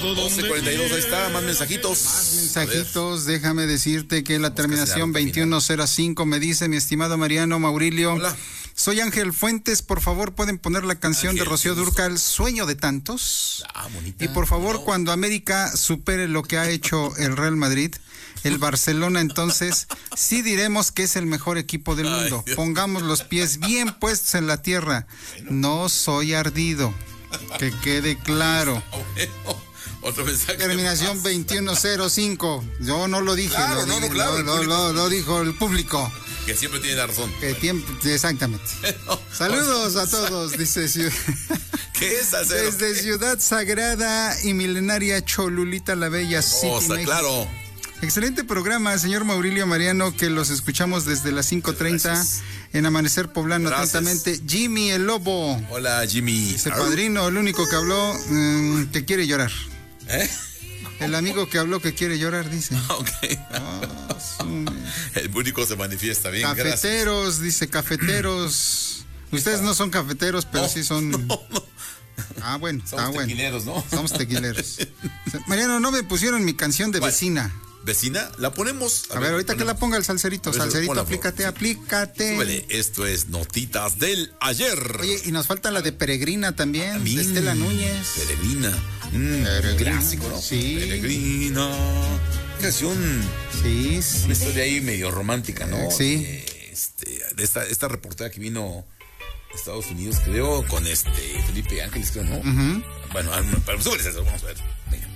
12:42, ahí está, más mensajitos. Déjame decirte que la terminación 2105 me dice, mi estimado Mariano Maurilio. Hola. Soy Ángel Fuentes, por favor pueden poner la canción de Rocío Dúrcal, Sueño de Tantos. Bonita. Y por favor, cuando América supere lo que ha hecho el Real Madrid, el Barcelona, entonces sí diremos que es el mejor equipo del mundo. Pongamos los pies bien puestos en la tierra. No soy ardido, que quede claro. Otro mensaje. Terminación 2105. Yo no lo dije. Claro, lo dijo el público. Que siempre tiene la razón. Exactamente. Saludos a todos, dice ¿Qué es hacer? desde Ciudad Sagrada y Milenaria Cholulita la Bella City, México. Claro. Excelente programa, señor Maurilio Mariano, que los escuchamos desde las 5:30 en Amanecer Poblano. Atentamente, Jimmy el Lobo. Hola, Jimmy. Ese padrino, el único que habló, que quiere llorar. El amigo que habló que quiere llorar, dice. Ok. El público se manifiesta bien. Cafeteros, gracias. Dice, cafeteros. Ustedes no son cafeteros, pero sí son... No. Bueno, Somos tequileros, ¿no? Somos tequileros. Mariano, no me pusieron mi canción de Vecina. ¿Vecina? ¿La ponemos? A ver, ahorita que la ponga el salserito. Salserito, aplícate. Súbele, esto es Notitas del Ayer. Oye, y nos falta la de Peregrina también, de Estela Núñez. Peregrina. Clásico, ¿no? Sí. Peregrina. Canción. Sí. Una historia ahí medio romántica, ¿no? Sí. De esta reportera que vino de Estados Unidos, creo, con Felipe Ángeles, creo, ¿no? Bueno, pero súbele eso, vamos a ver. Venga.